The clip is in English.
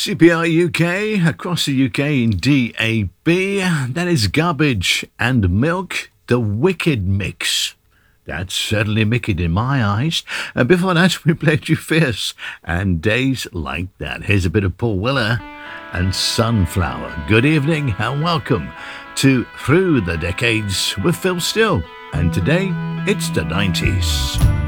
CPR UK, across the UK in DAB. That is Garbage and Milk, the Wicked Mix. That's certainly wicked in my eyes. And before that, we played You Fierce and Days Like That. Here's a bit of Paul Weller and Sunflower. Good evening and welcome to Through the Decades with Phil Still. And today, it's the 90s.